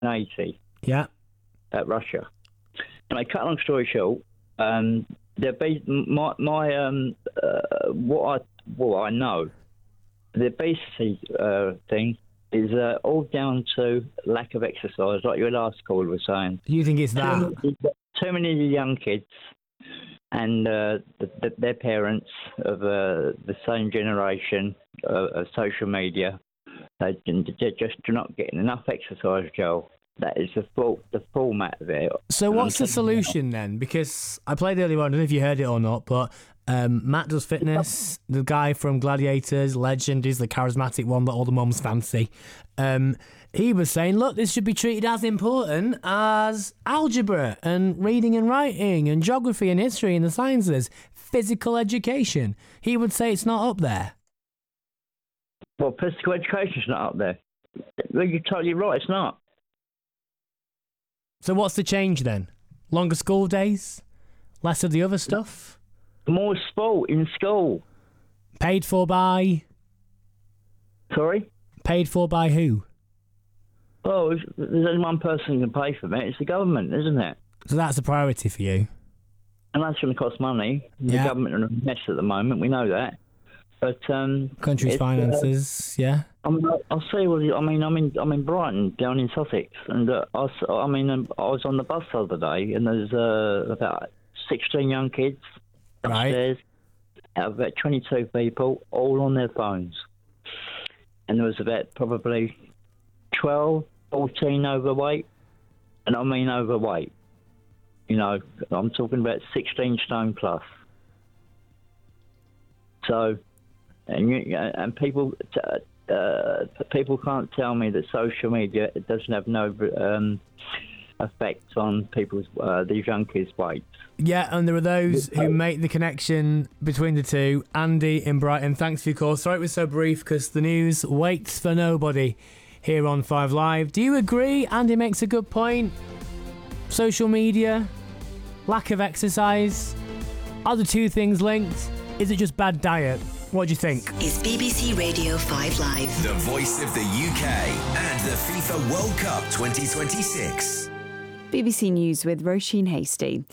1980 Yeah. at Russia. Anyway, cut a long story short, what I know, the obesity thing is all down to lack of exercise, like your last caller was saying. You think it's that? Too many young kids and their parents of the same generation of social media, they just do not getting enough exercise, Joel. That is the format of it. So what's the solution then? Because I played earlier on, I don't know if you heard it or not, but Matt does fitness. The guy from Gladiators, legend, is the charismatic one that all the mums fancy. He was saying, look, this should be treated as important as algebra and reading and writing and geography and history and the sciences, physical education. He would say it's not up there. Well, physical education's not up there. You're totally right, it's not. So what's the change then? Longer school days? Less of the other stuff? More sport in school. Paid for by? Sorry? Paid for by who? Oh, there's only one person who can pay for it. It's the government, isn't it? So that's a priority for you? And that's going to cost money. Yeah. The government are in a mess at the moment, we know that. But country's finances, yeah. I'll say, I'm in Brighton, down in Sussex, and I was on the bus the other day, and there's about 16 young kids upstairs, out of about 22 people, all on their phones, and there was about probably 12, 14 overweight, and I mean overweight. You know, I'm talking about 16 stone plus. So. And people can't tell me that social media doesn't have no effect on people's these young kids' weights. Yeah, and there are those who make the connection between the two. Andy in Brighton, thanks for your call. Sorry it was so brief because the news waits for nobody here on 5 Live. Do you agree? Andy makes a good point. Social media, lack of exercise, are the two things linked? Is it just bad diet? What do you think? Is BBC Radio 5 Live the voice of the UK and the FIFA World Cup 2026? BBC News with Roisin Hasty.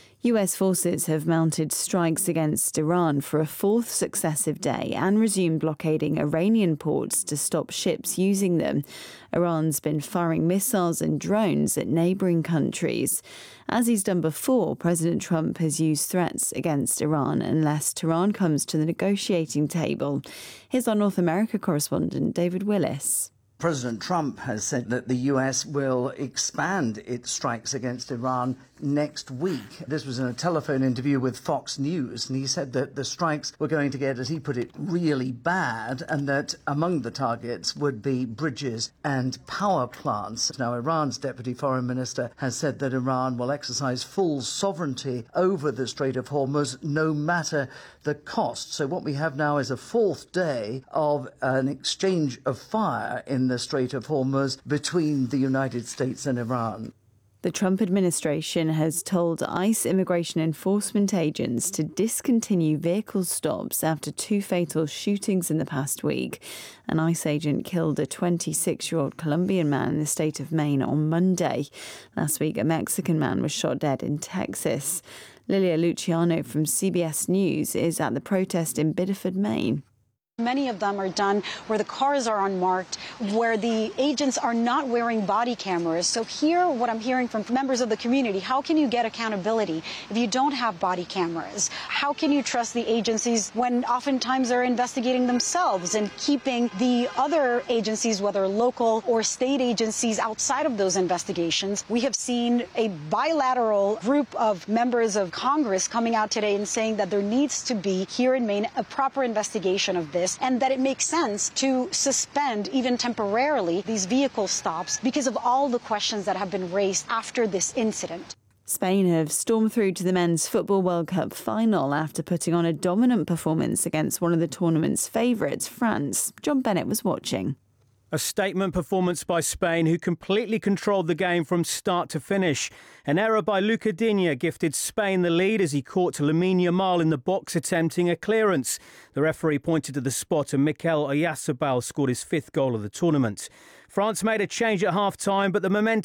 US forces have mounted strikes against Iran for a fourth successive day and resumed blockading Iranian ports to stop ships using them. Iran's been firing missiles and drones at neighbouring countries. As he's done before, President Trump has used threats against Iran unless Tehran comes to the negotiating table. Here's our North America correspondent, David Willis. President Trump has said that the US will expand its strikes against Iran next week. This was in a telephone interview with Fox News, and he said that the strikes were going to get, as he put it, really bad, and that among the targets would be bridges and power plants. Now, Iran's Deputy Foreign Minister has said that Iran will exercise full sovereignty over the Strait of Hormuz, no matter the cost. So what we have now is a fourth day of an exchange of fire in the Strait of Hormuz between the United States and Iran. The Trump administration has told ICE immigration enforcement agents to discontinue vehicle stops after two fatal shootings in the past week. An ICE agent killed a 26-year-old Colombian man in the state of Maine on Monday. Last week, a Mexican man was shot dead in Texas. Lilia Luciano from CBS News is at the protest in Biddeford, Maine. Many of them are done where the cars are unmarked, where the agents are not wearing body cameras. So here, what I'm hearing from members of the community, how can you get accountability if you don't have body cameras? How can you trust the agencies when oftentimes they're investigating themselves and keeping the other agencies, whether local or state agencies, outside of those investigations? We have seen a bilateral group of members of Congress coming out today and saying that there needs to be here in Maine a proper investigation of this, and that it makes sense to suspend, even temporarily, these vehicle stops because of all the questions that have been raised after this incident. Spain have stormed through to the Men's Football World Cup final after putting on a dominant performance against one of the tournament's favourites, France. John Bennett was watching. A statement performance by Spain, who completely controlled the game from start to finish. An error by Luca Digne gifted Spain the lead as he caught Lamine Yamal in the box attempting a clearance. The referee pointed to the spot and Mikel Oyarzabal scored his fifth goal of the tournament. France made a change at half-time, but the momentum